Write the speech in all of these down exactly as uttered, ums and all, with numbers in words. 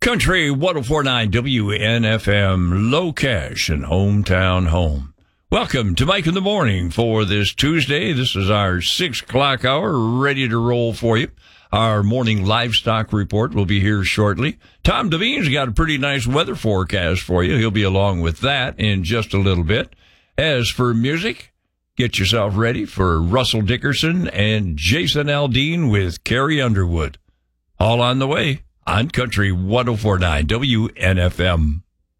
Country one oh four point nine W N F M, Low Cash and Hometown Home. Welcome to Mike in the Morning for this Tuesday. This is our six o'clock hour, ready to roll for you. Our morning livestock report will be here shortly. Tom Devine's got a pretty nice weather forecast for you. He'll be along with that in just a little bit. As for music, get yourself ready for Russell Dickerson and Jason Aldean with Carrie Underwood. All on the way on Country one oh four point nine W N F M.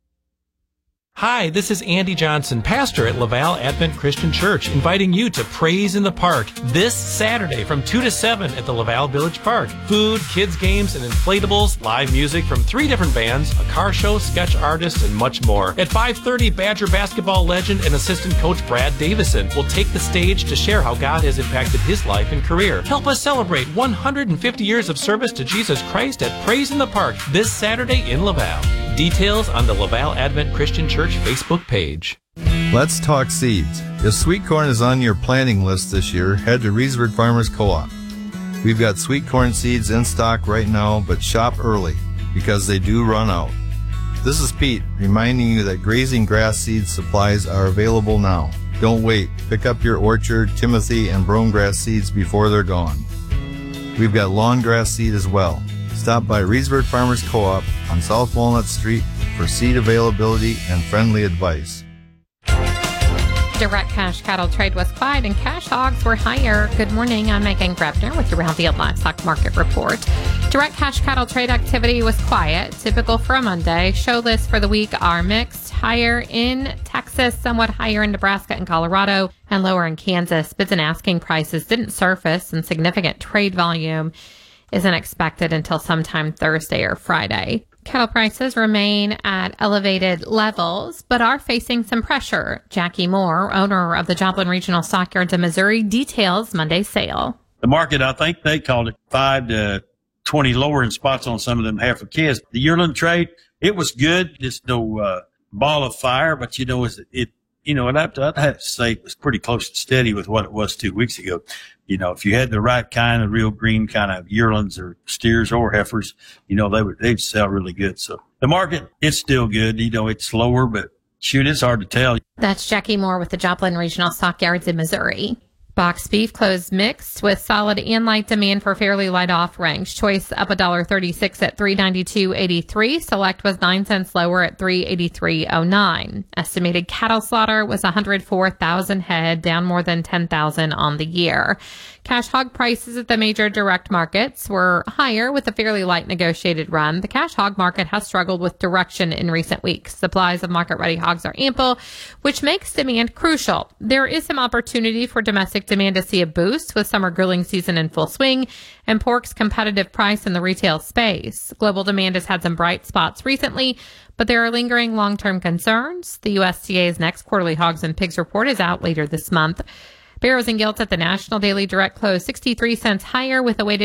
Hi, this is Andy Johnson, pastor at Laval Advent Christian Church, inviting you to Praise in the Park this Saturday from two to seven at the Laval Village Park. Food, kids' games, and inflatables, live music from three different bands, a car show, sketch artist, and much more. At five thirty, Badger basketball legend and assistant coach Brad Davison will take the stage to share how God has impacted his life and career. Help us celebrate one hundred fifty years of service to Jesus Christ at Praise in the Park this Saturday in Laval. Details on the Laval Advent Christian Church Facebook page. Let's talk seeds. If sweet corn is on your planting list this year, head to Reedsburg Farmers Co-op. We've got sweet corn seeds in stock right now, but shop early because they do run out. This is Pete reminding you that grazing grass seed supplies are available now. Don't wait. Pick up your orchard, timothy, and brome grass seeds before they're gone. We've got lawn grass seed as well. Stop by Reedsburg Farmers Co-op on South Walnut Street for seed availability and friendly advice. Direct cash cattle trade was quiet and cash hogs were higher. Good morning, I'm Megan Grebner with your Roundfield Livestock Market Report. Direct cash cattle trade activity was quiet, typical for a Monday. Show lists for the week are mixed, higher in Texas, somewhat higher in Nebraska and Colorado, and lower in Kansas. Bids and asking prices didn't surface, and significant trade volume isn't expected until sometime Thursday or Friday. Cattle prices remain at elevated levels, but are facing some pressure. Jackie Moore, owner of the Joplin Regional Stockyards in Missouri, details Monday's sale. The market, I think they called it five to twenty lower in spots on some of them Heifer kids. The yearling trade, it was good. Just no uh, ball of fire, but you know, it, it you know, I'd have, to, I'd have to say it was pretty close to steady with what it was two weeks ago. You know, if you had the right kind of real green kind of yearlings or steers or heifers, you know, they would, they'd sell really good. So the market, it's still good. You know, it's slower, but shoot, it's hard to tell. That's Jackie Moore with the Joplin Regional Stockyards in Missouri. Box beef closed mixed with solid and light demand for fairly light off-range. Choice up one dollar thirty-six at three ninety-two eighty-three. Select was nine cents lower at three eighty-three oh nine. Estimated cattle slaughter was one hundred four thousand head, down more than ten thousand on the year. Cash hog prices at the major direct markets were higher with a fairly light negotiated run. The cash hog market has struggled with direction in recent weeks. Supplies of market-ready hogs are ample, which makes demand crucial. There is some opportunity for domestic demand to see a boost with summer grilling season in full swing and pork's competitive price in the retail space. Global demand has had some bright spots recently, but there are lingering long-term concerns. The U S D A's next quarterly hogs and pigs report is out later this month. Barrows and Gilts at the National Daily Direct closed sixty-three cents higher with a weighted